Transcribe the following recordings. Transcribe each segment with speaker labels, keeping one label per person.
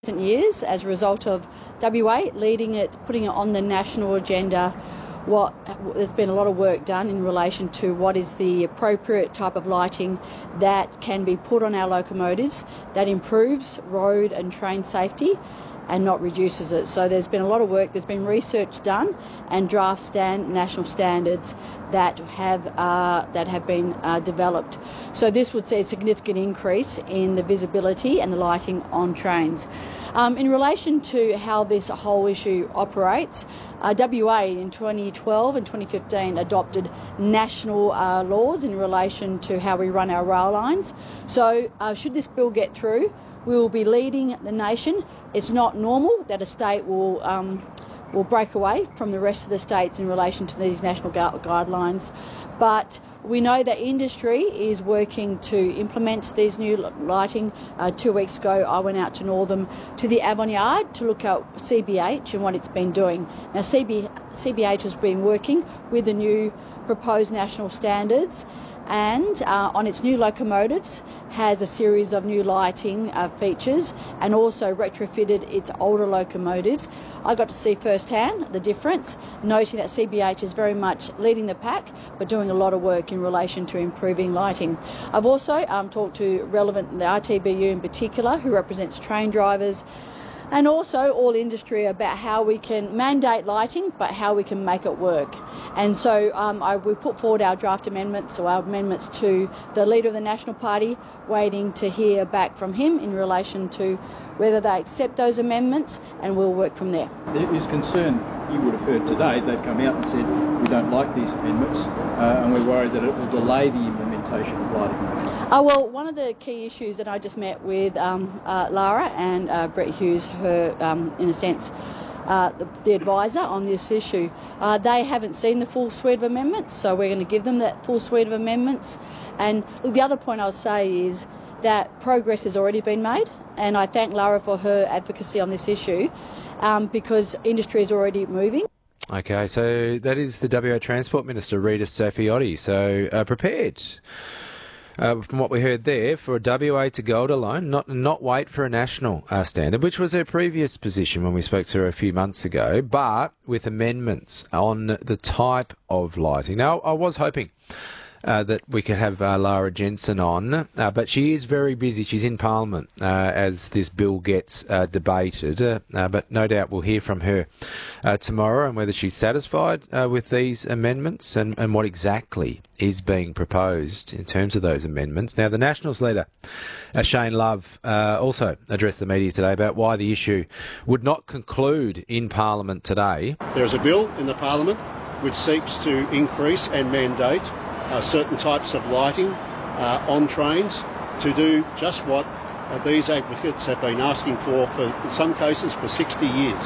Speaker 1: recent years as a result of WA leading it, putting it on the national agenda. There's been a lot of work done in relation to what is the appropriate type of lighting that can be put on our locomotives that improves road and train safety and not reduces it. So there's been a lot of work, there's been research done and draft national standards that have been developed. So this would see a significant increase in the visibility and the lighting on trains. In relation to how this whole issue operates, WA in 2012 and 2015 adopted national laws in relation to how we run our rail lines. So should this bill get through, we will be leading the nation. It's not normal that a state will break away from the rest of the states in relation to these national guidelines, but we know that industry is working to implement these new lighting. 2 weeks ago I went out to Northam to the Avon Yard to look at CBH and what it's been doing. Now CBH has been working with the new proposed national standards and on its new locomotives has a series of new lighting features and also retrofitted its older locomotives. I got to see firsthand the difference, noting that CBH is very much leading the pack but doing a lot of work in relation to improving lighting. I've also talked to relevant, the RTBU in particular, who represents train drivers, and also all industry about how we can mandate lighting, but how we can make it work. And so we put forward our draft amendments, or our amendments to the Leader of the National Party, waiting to hear back from him in relation to whether they accept those amendments, and we'll work from there.
Speaker 2: There is concern, you would have heard today, they've come out and said we don't like these amendments and we're worried that it will delay the implementation of lighting.
Speaker 1: Well, one of the key issues that I just met with Lara and Brett Hughes, her, in a sense, the advisor on this issue, they haven't seen the full suite of amendments, so we're going to give them that full suite of amendments. And look, the other point I'll say is that progress has already been made, and I thank Lara for her advocacy on this issue because industry is already moving.
Speaker 3: Okay, so that is the WA Transport Minister, Rita Saffioti. So prepared, from what we heard there, for a WA to gold alone, not wait for a national standard, which was her previous position when we spoke to her a few months ago, but with amendments on the type of lighting. Now, I was hoping that we could have Lara Jensen on, but she is very busy. She's in Parliament as this bill gets debated, but no doubt we'll hear from her tomorrow and whether she's satisfied with these amendments and what exactly is being proposed in terms of those amendments. Now, the Nationals leader, Shane Love, also addressed the media today about why the issue would not conclude in Parliament today.
Speaker 4: There is a bill in the Parliament which seeks to increase and mandate certain types of lighting on trains to do just what these advocates have been asking for, in some cases, for 60 years.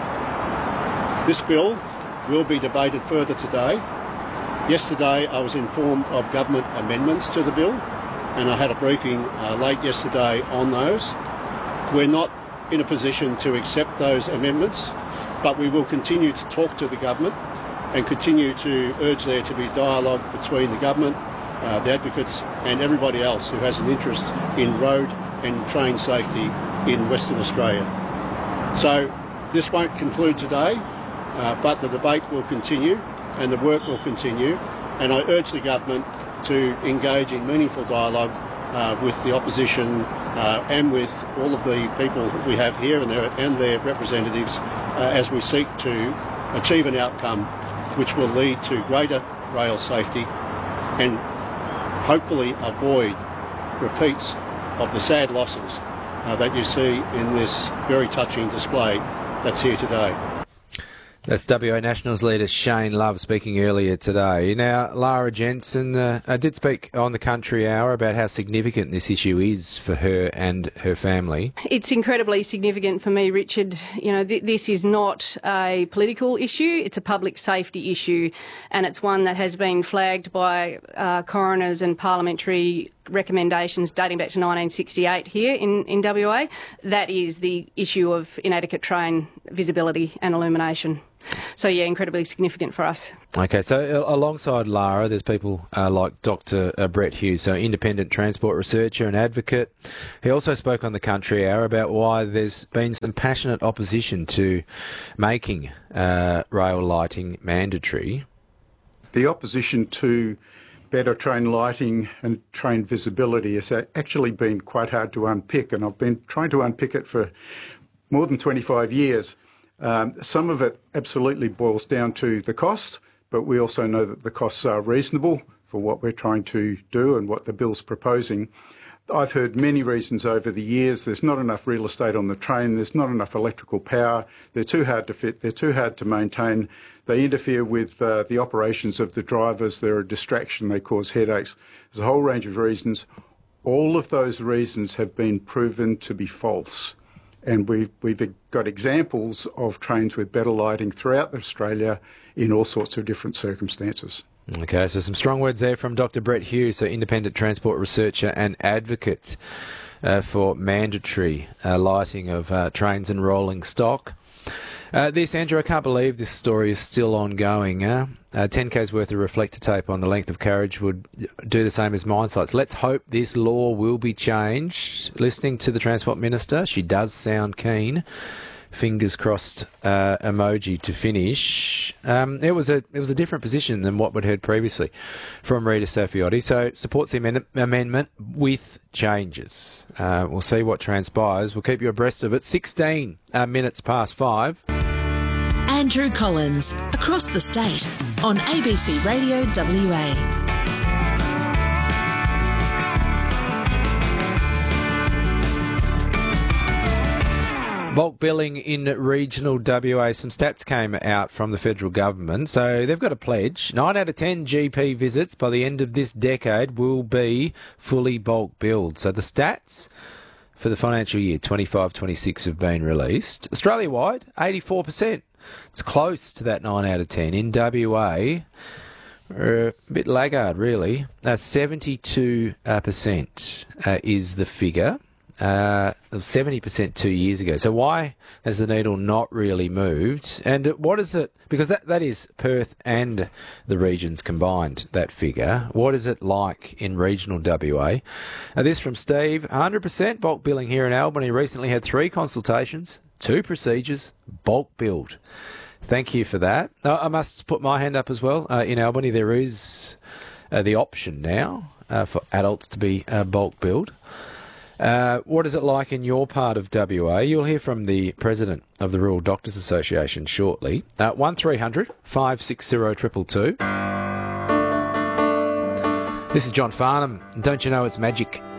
Speaker 4: This bill will be debated further today. Yesterday I was informed of government amendments to the bill, and I had a briefing late yesterday on those. We're not in a position to accept those amendments, but we will continue to talk to the government and continue to urge there to be dialogue between the government, the advocates and everybody else who has an interest in road and train safety in Western Australia. So this won't conclude today, but the debate will continue and the work will continue, and I urge the government to engage in meaningful dialogue with the opposition and with all of the people that we have here and their representatives as we seek to achieve an outcome which will lead to greater rail safety and hopefully avoid repeats of the sad losses that you see in this very touching display that's here today.
Speaker 3: That's WA Nationals leader Shane Love speaking earlier today. Now, Lara Jensen did speak on the Country Hour about how significant this issue is for her and her family.
Speaker 5: It's incredibly significant for me, Richard. You know, this is not a political issue, it's a public safety issue, and it's one that has been flagged by coroners and parliamentary recommendations dating back to 1968 here in WA. That is the issue of inadequate train visibility and illumination. So, yeah, incredibly significant for us.
Speaker 3: Okay, so alongside Lara, there's people like Dr. Brett Hughes, so independent transport researcher and advocate. He also spoke on the Country Hour about why there's been some passionate opposition to making rail lighting mandatory.
Speaker 6: The opposition to better train lighting and train visibility has actually been quite hard to unpick, and I've been trying to unpick it for more than 25 years. Some of it absolutely boils down to the cost, but we also know that the costs are reasonable for what we're trying to do and what the bill's proposing. I've heard many reasons over the years. There's not enough real estate on the train, there's not enough electrical power, they're too hard to fit, they're too hard to maintain, they interfere with the operations of the drivers, they're a distraction, they cause headaches. There's a whole range of reasons. All of those reasons have been proven to be false. And we've got examples of trains with better lighting throughout Australia in all sorts of different circumstances.
Speaker 3: Okay, so some strong words there from Dr. Brett Hughes, so independent transport researcher and advocate for mandatory lighting of trains and rolling stock. Andrew, I can't believe this story is still ongoing. 10K's worth of reflector tape on the length of carriage would do the same as mine sites. Let's hope this law will be changed. Listening to the Transport Minister, she does sound keen. Fingers crossed emoji to finish. It was a different position than what we'd heard previously from Rita Sofiotti. So supports the amendment with changes. We'll see what transpires. We'll keep you abreast of it. 16 minutes past 5.
Speaker 7: Andrew Collins, across the state on ABC Radio WA.
Speaker 3: Bulk billing in regional WA. Some stats came out from the federal government. So they've got a pledge. 9 out of 10 GP visits by the end of this decade will be fully bulk billed. So the stats for the financial year 25-26 have been released. Australia-wide, 84%. It's close to that 9 out of 10. In WA, a bit laggard, really. 72% is the figure. 70% 2 years ago. So why has the needle not really moved? And what is it? Because that is Perth and the regions combined, that figure. What is it like in regional WA? This from Steve. 100% bulk billing here in Albany. Recently had 3 consultations, 2 procedures, bulk billed. Thank you for that. I must put my hand up as well. In Albany there is the option now for adults to be bulk billed. What is it like in your part of WA? You'll hear from the president of the Rural Doctors Association shortly. 1300 560 222. This is John Farnham. Don't you know it's magic?